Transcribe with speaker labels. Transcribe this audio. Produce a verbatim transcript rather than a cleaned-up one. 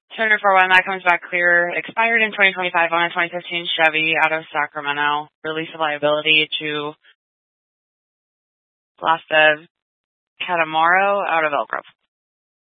Speaker 1: two oh four one, that comes back clear. Expired in twenty twenty-five on a twenty fifteen Chevy out of Sacramento. Release of liability to Las Vegas Catamaro out of Elk Grove.